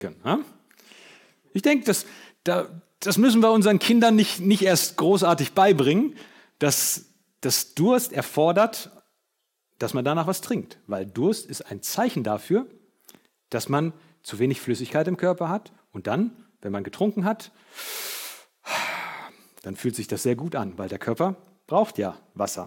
Ne? Ich denke, das müssen wir unseren Kindern nicht erst großartig beibringen, dass das Durst erfordert, dass man danach was trinkt. Weil Durst ist ein Zeichen dafür, dass man zu wenig Flüssigkeit im Körper hat. Und dann, wenn man getrunken hat, dann fühlt sich das sehr gut an, weil der Körper braucht ja Wasser.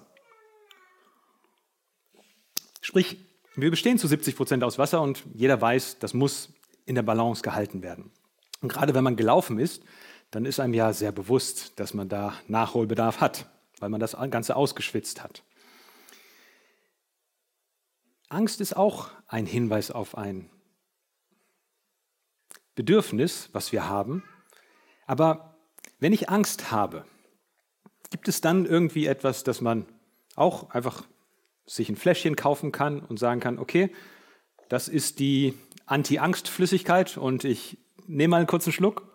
Sprich, wir bestehen zu 70% aus Wasser und jeder weiß, das muss in der Balance gehalten werden. Und gerade wenn man gelaufen ist, dann ist einem ja sehr bewusst, dass man da Nachholbedarf hat, weil man das Ganze ausgeschwitzt hat. Angst ist auch ein Hinweis auf ein Bedürfnis, was wir haben. Aber wenn ich Angst habe, gibt es dann irgendwie etwas, dass man auch einfach sich ein Fläschchen kaufen kann und sagen kann, okay, das ist die Anti-Angst-Flüssigkeit und ich nehme mal einen kurzen Schluck.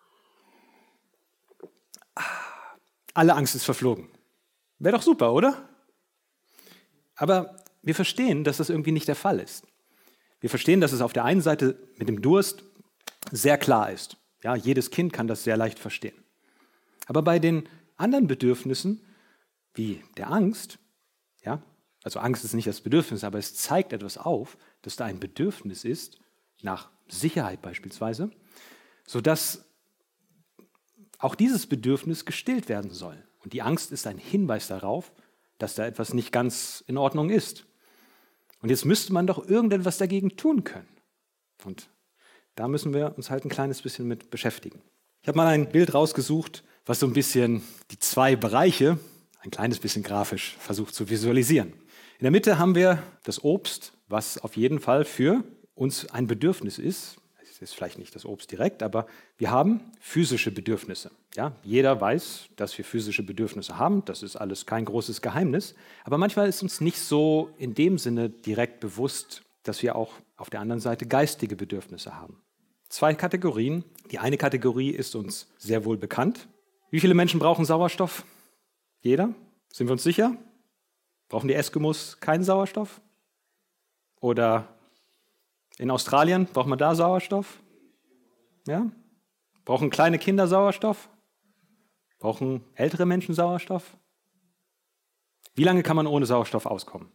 Alle Angst ist verflogen. Wäre doch super, oder? Aber wir verstehen, dass das irgendwie nicht der Fall ist. Wir verstehen, dass es auf der einen Seite mit dem Durst sehr klar ist. Ja, jedes Kind kann das sehr leicht verstehen. Aber bei den anderen Bedürfnissen, wie der Angst, ja, also Angst ist nicht das Bedürfnis, aber es zeigt etwas auf, dass da ein Bedürfnis ist, nach Sicherheit beispielsweise, sodass auch dieses Bedürfnis gestillt werden soll. Und die Angst ist ein Hinweis darauf, dass da etwas nicht ganz in Ordnung ist. Und jetzt müsste man doch irgendetwas dagegen tun können. Und da müssen wir uns halt ein kleines bisschen mit beschäftigen. Ich habe mal ein Bild rausgesucht, was so ein bisschen die zwei Bereiche, ein kleines bisschen grafisch, versucht zu visualisieren. In der Mitte haben wir das Obst, was auf jeden Fall für uns ein Bedürfnis ist. Es ist vielleicht nicht das Obst direkt, aber wir haben physische Bedürfnisse. Ja, jeder weiß, dass wir physische Bedürfnisse haben. Das ist alles kein großes Geheimnis. Aber manchmal ist uns nicht so in dem Sinne direkt bewusst, dass wir auch auf der anderen Seite geistige Bedürfnisse haben. Zwei Kategorien. Die eine Kategorie ist uns sehr wohl bekannt. Wie viele Menschen brauchen Sauerstoff? Jeder? Sind wir uns sicher? Brauchen die Eskimos keinen Sauerstoff? Oder in Australien, braucht man da Sauerstoff? Ja? Brauchen kleine Kinder Sauerstoff? Brauchen ältere Menschen Sauerstoff? Wie lange kann man ohne Sauerstoff auskommen?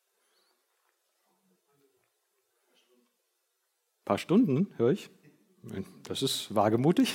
Ein paar Stunden, höre ich. Das ist wagemutig.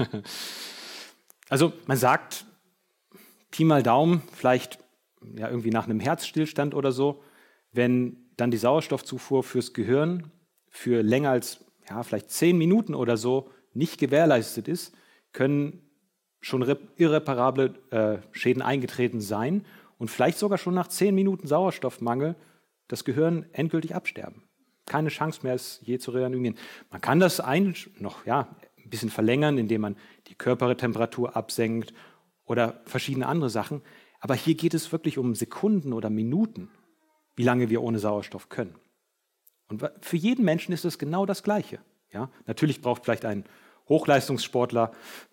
Also man sagt, Pi mal Daumen, vielleicht ja, irgendwie nach einem Herzstillstand oder so, wenn dann die Sauerstoffzufuhr fürs Gehirn für länger als vielleicht 10 Minuten oder so nicht gewährleistet ist, können schon irreparable Schäden eingetreten sein und vielleicht sogar schon nach 10 Minuten Sauerstoffmangel das Gehirn endgültig absterben. Keine Chance mehr, es je zu reanimieren. Man kann das noch ein bisschen verlängern, indem man die Körpertemperatur absenkt oder verschiedene andere Sachen. Aber hier geht es wirklich um Sekunden oder Minuten, wie lange wir ohne Sauerstoff können. Und für jeden Menschen ist es genau das Gleiche. Ja? Natürlich braucht vielleicht ein Hochleistungssportler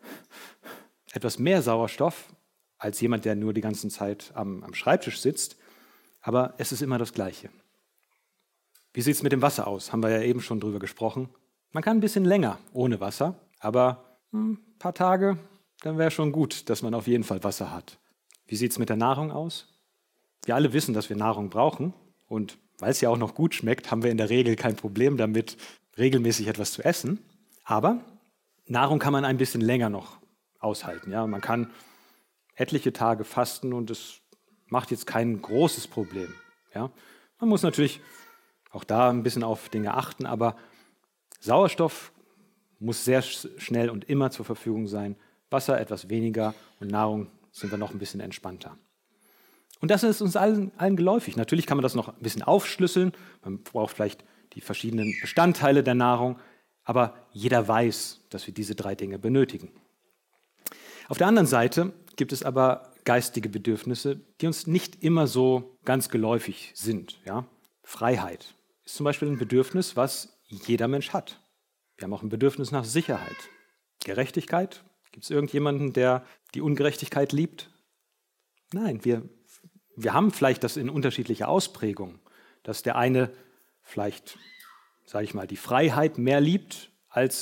etwas mehr Sauerstoff als jemand, der nur die ganze Zeit am Schreibtisch sitzt. Aber es ist immer das Gleiche. Wie sieht es mit dem Wasser aus? Haben wir ja eben schon drüber gesprochen. Man kann ein bisschen länger ohne Wasser, aber ein paar Tage, dann wäre schon gut, dass man auf jeden Fall Wasser hat. Wie sieht es mit der Nahrung aus? Wir alle wissen, dass wir Nahrung brauchen. Und weil es ja auch noch gut schmeckt, haben wir in der Regel kein Problem damit, regelmäßig etwas zu essen. Aber Nahrung kann man ein bisschen länger noch aushalten. Ja? Man kann etliche Tage fasten und es macht jetzt kein großes Problem. Ja? Man muss natürlich auch da ein bisschen auf Dinge achten, aber Sauerstoff muss sehr schnell und immer zur Verfügung sein. Wasser etwas weniger und Nahrung sind wir noch ein bisschen entspannter. Und das ist uns allen geläufig. Natürlich kann man das noch ein bisschen aufschlüsseln. Man braucht vielleicht die verschiedenen Bestandteile der Nahrung, aber jeder weiß, dass wir diese 3 Dinge benötigen. Auf der anderen Seite gibt es aber geistige Bedürfnisse, die uns nicht immer so ganz geläufig sind. Ja? Freiheit ist zum Beispiel ein Bedürfnis, was jeder Mensch hat. Wir haben auch ein Bedürfnis nach Sicherheit. Gerechtigkeit. Gibt es irgendjemanden, der die Ungerechtigkeit liebt? Nein, wir haben vielleicht das in unterschiedlicher Ausprägung, dass der eine vielleicht, sage ich mal, die Freiheit mehr liebt als